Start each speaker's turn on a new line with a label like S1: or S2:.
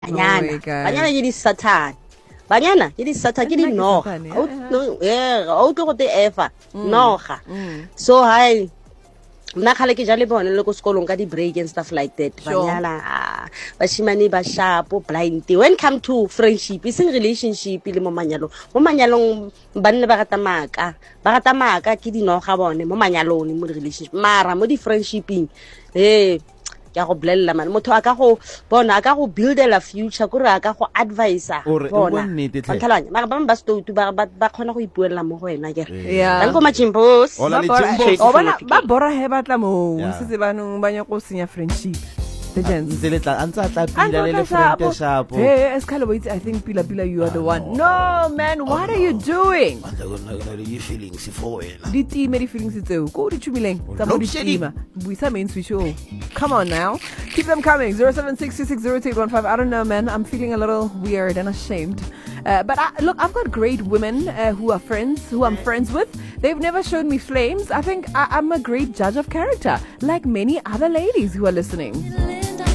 S1: Banyana ke di Satan. Banyana ke di Satan ke di noga. O tlo go te efa noga. So hi nna khale ke jale bone le go sekolong ka di break and stuff like that. Banyana bashimane ba sharp blind. When come to friendship is in relationship le mo manyalong banne ba rata maka ke di noga bone mo manyalong mo relationship mara mo di friendshiping ya go blella man motho a ka go bona a ka go buildela future gore a ka go advisor bona tlhalanya mara ba ba stoutu ba khona go ipuella mo go wena ke ka go machimbos
S2: ba bora he batla mo se se banong ba nya go senya friendship
S3: Hey,
S2: I think Pila, you are the one. No, man, what are you doing? Come on now. Keep them coming. 0766608815. I don't know, man. I'm feeling a little weird and ashamed. But look, I've got great women who I'm friends with. They've never shown me flames. I think I'm a great judge of character, like many other ladies who are listening.